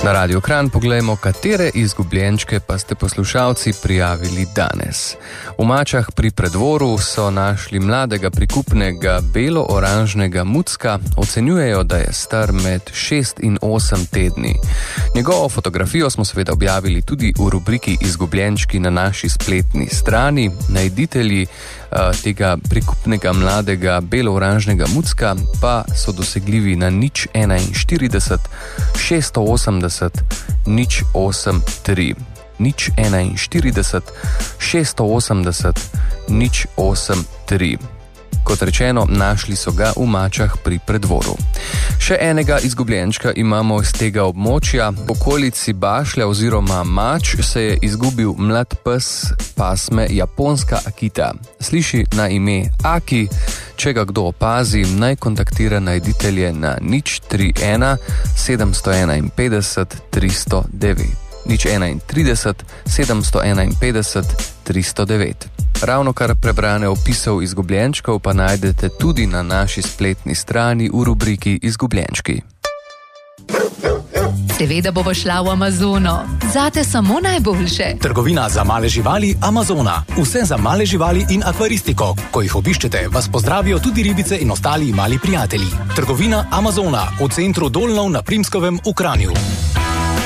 Na Radio Kranj poglejmo, katere izgubljenčke pa ste poslušalci prijavili danes. V Mačah pri Preddvoru so našli mladega prikupnega belo-oranžnega mucka, ocenjujejo, da je star med 6 in 8 tedni. Njegovo fotografijo smo seveda objavili tudi v rubriki Izgubljenčki na naši spletni strani. Najditelji tega prikupnega mladega belo-oranžnega mucka pa so dosegljivi na 041 680 083. 041 680 083. Kot rečeno, našli so ga v Mačah pri Preddvoru. Še enega izgubljenčka imamo iz tega območja. V okolici Bašlja oziroma Mač se je izgubil mlad pes pasme japonska Akita. Sliši na ime Aki. Če ga kdo opazi, naj kontaktira najditelje na 031 751 309. 031 751 309. Ravnokar prebrane opisov izgubljenčkov pa najdete tudi na naši spletni strani v rubriki Izgubljenčki. Seveda bova šla v Amazono. Zate samo najboljše. Trgovina za male živali Amazona. Vse za male živali in akvaristiko. Ko jih obiščete, vas pozdravijo tudi ribice in ostali mali prijatelji. Trgovina Amazona v centru Dolnov na Primskovem v Kranju.